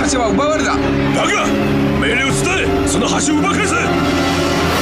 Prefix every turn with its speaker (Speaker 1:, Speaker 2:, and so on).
Speaker 1: 橋は奪われた。
Speaker 2: バカ、命令を伝え、その橋を奪い返せ。